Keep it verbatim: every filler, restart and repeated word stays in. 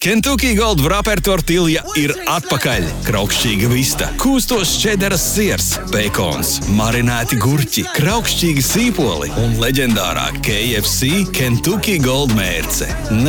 Kentucky Gold Wrapper tortilja ir atpakaļ. Kraukšķīga vista, kūstos čederas siers, bekons, marinēti gurķi, kraukšķīgi sīpoli un leģendārā K F C Kentucky Gold mērce.